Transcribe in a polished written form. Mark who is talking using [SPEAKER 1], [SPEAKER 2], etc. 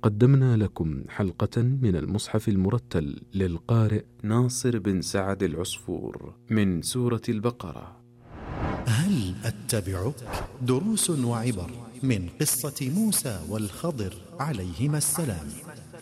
[SPEAKER 1] قدمنا لكم حلقة من المصحف المرتل للقارئ ناصر بن سعد العصفور من سورة البقرة.
[SPEAKER 2] هل أتبعك؟ دروس وعبر من قصة موسى والخضر عليهما السلام.